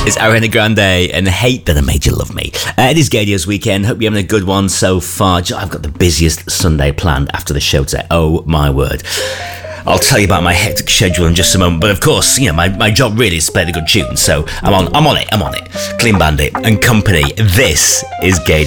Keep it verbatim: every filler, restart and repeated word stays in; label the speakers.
Speaker 1: It's Ariana Grande and Hate That I Made You Love Me. Uh, it is Gaydios weekend. Hope you're having a good one so far. I've got the busiest Sunday planned after the show today. Oh my word. I'll tell you about my hectic schedule in just a moment, but of course, you know, my, my job really is to play the good tunes, so I'm on I'm on it, I'm on it. Clean Bandit and company. This is Gaydios.